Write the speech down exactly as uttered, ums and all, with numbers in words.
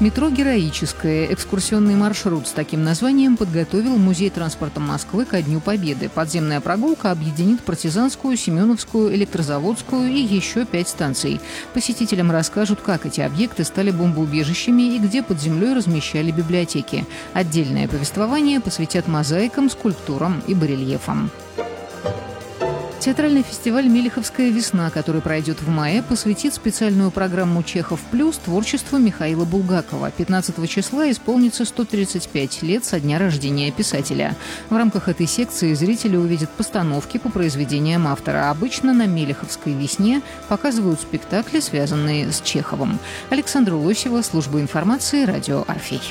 Метро «Героическое». Экскурсионный маршрут с таким названием подготовил Музей транспорта Москвы ко Дню Победы. Подземная прогулка объединит Партизанскую, Семеновскую, Электрозаводскую и еще пять станций. Посетителям расскажут, как эти объекты стали бомбоубежищами и где под землей размещали библиотеки. Отдельное повествование посвятят мозаикам, скульптурам и барельефам. Театральный фестиваль «Мелиховская весна», который пройдет в мае, посвятит специальную программу «Чехов плюс» творчеству Михаила Булгакова. пятнадцатого числа исполнится сто тридцать пять лет со дня рождения писателя. В рамках этой секции зрители увидят постановки по произведениям автора. Обычно на «Мелиховской весне» показывают спектакли, связанные с Чеховым. Александра Лосева, служба информации, радио «Орфей».